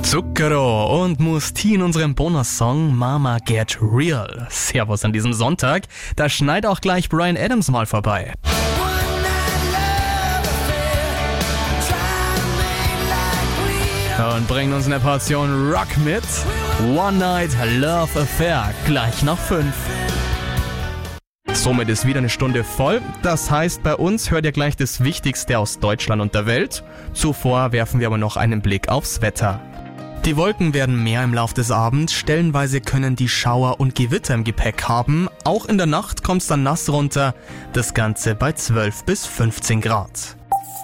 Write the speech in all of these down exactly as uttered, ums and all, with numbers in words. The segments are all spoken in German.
Zucchero und Musti in unserem Bonus-Song Mama Get Real. Servus an diesem Sonntag. Da schneit auch gleich Bryan Adams mal vorbei. Und bringen uns eine Portion Rock mit. One Night Love Affair, gleich nach fünf. Somit ist wieder eine Stunde voll. Das heißt, bei uns hört ihr gleich das Wichtigste aus Deutschland und der Welt. Zuvor werfen wir aber noch einen Blick aufs Wetter. Die Wolken werden mehr im Lauf des Abends. Stellenweise können die Schauer und Gewitter im Gepäck haben. Auch in der Nacht kommt es dann nass runter. Das Ganze bei zwölf bis fünfzehn Grad.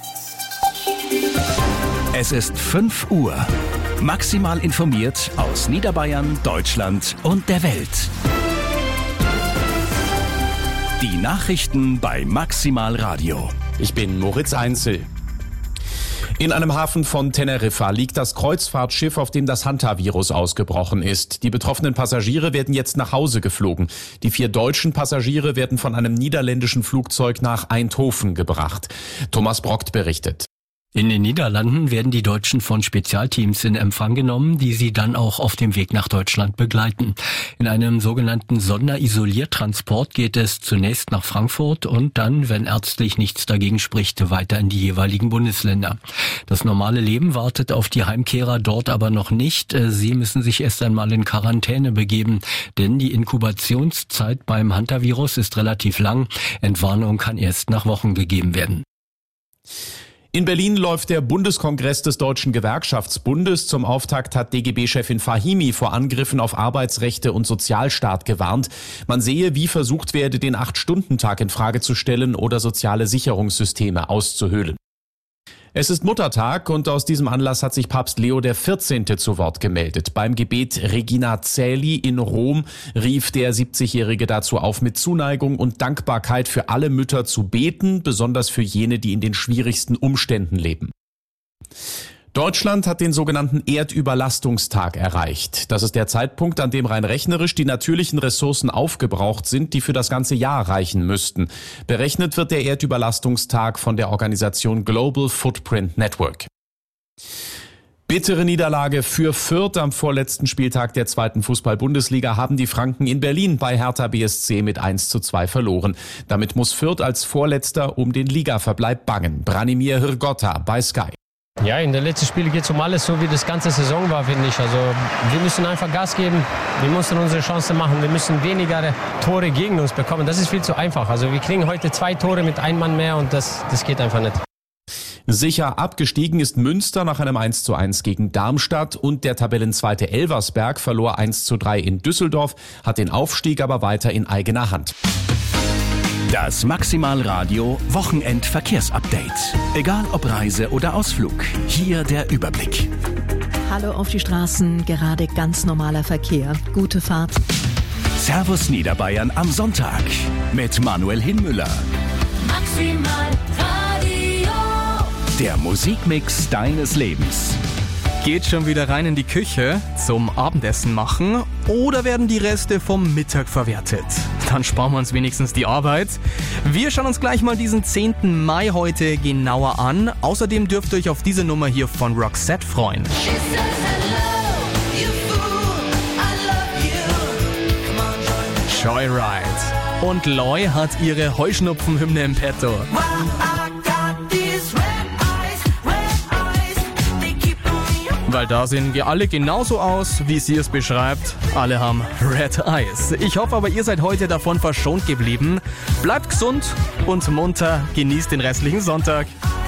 Es ist fünf Uhr. Maximal informiert aus Niederbayern, Deutschland und der Welt. Die Nachrichten bei Maximal Radio. Ich bin Moritz Einzel. In einem Hafen von Teneriffa liegt das Kreuzfahrtschiff, auf dem das Hantavirus ausgebrochen ist. Die betroffenen Passagiere werden jetzt nach Hause geflogen. Die vier deutschen Passagiere werden von einem niederländischen Flugzeug nach Eindhoven gebracht. Thomas Brockt berichtet. In den Niederlanden werden die Deutschen von Spezialteams in Empfang genommen, die sie dann auch auf dem Weg nach Deutschland begleiten. In einem sogenannten Sonderisoliertransport geht es zunächst nach Frankfurt und dann, wenn ärztlich nichts dagegen spricht, weiter in die jeweiligen Bundesländer. Das normale Leben wartet auf die Heimkehrer dort aber noch nicht. Sie müssen sich erst einmal in Quarantäne begeben, denn die Inkubationszeit beim Hantavirus ist relativ lang. Entwarnung kann erst nach Wochen gegeben werden. In Berlin läuft der Bundeskongress des Deutschen Gewerkschaftsbundes. Zum Auftakt hat D G B-Chefin Fahimi vor Angriffen auf Arbeitsrechte und Sozialstaat gewarnt. Man sehe, wie versucht werde, den Acht-Stunden-Tag in Frage zu stellen oder soziale Sicherungssysteme auszuhöhlen. Es ist Muttertag und aus diesem Anlass hat sich Papst Leo der vierzehnte zu Wort gemeldet. Beim Gebet Regina Caeli in Rom rief der siebzigjährige dazu auf, mit Zuneigung und Dankbarkeit für alle Mütter zu beten, besonders für jene, die in den schwierigsten Umständen leben. Deutschland hat den sogenannten Erdüberlastungstag erreicht. Das ist der Zeitpunkt, an dem rein rechnerisch die natürlichen Ressourcen aufgebraucht sind, die für das ganze Jahr reichen müssten. Berechnet wird der Erdüberlastungstag von der Organisation Global Footprint Network. Bittere Niederlage für Fürth am vorletzten Spieltag der zweiten Fußball-Bundesliga haben die Franken in Berlin bei Hertha B S C mit eins zu zwei verloren. Damit muss Fürth als Vorletzter um den Ligaverbleib bangen. Branimir Hrgotta bei Sky. Ja, in den letzten Spielen geht es um alles, so wie das ganze Saison war, finde ich. Also wir müssen einfach Gas geben, wir müssen unsere Chance machen, wir müssen weniger Tore gegen uns bekommen. Das ist viel zu einfach. Also wir kriegen heute zwei Tore mit einem Mann mehr und das, das geht einfach nicht. Sicher abgestiegen ist Münster nach einem eins zu eins gegen Darmstadt und der Tabellenzweite Elversberg verlor eins zu drei in Düsseldorf, hat den Aufstieg aber weiter in eigener Hand. Das Maximal Radio Wochenendverkehrsupdate. Egal ob Reise oder Ausflug, hier der Überblick. Hallo auf die Straßen, gerade ganz normaler Verkehr. Gute Fahrt. Servus Niederbayern am Sonntag mit Manuel Hinmüller. Maximal Radio. Der Musikmix deines Lebens. Geht schon wieder rein in die Küche zum Abendessen machen oder werden die Reste vom Mittag verwertet? Dann sparen wir uns wenigstens die Arbeit. Wir schauen uns gleich mal diesen zehnten Mai heute genauer an. Außerdem dürft ihr euch auf diese Nummer hier von Roxette freuen. Joyride. Und Loy hat ihre Heuschnupfenhymne im Petto. Weil da sehen wir alle genauso aus, wie sie es beschreibt. Alle haben Red Eyes. Ich hoffe aber, ihr seid heute davon verschont geblieben. Bleibt gesund und munter, genießt den restlichen Sonntag.